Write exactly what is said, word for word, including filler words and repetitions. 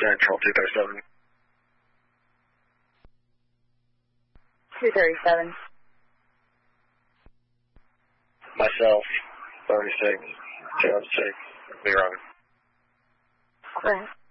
Central, two thirty-seven. two thirty-seven. Myself, thirty-six, two oh six, zero. Okay.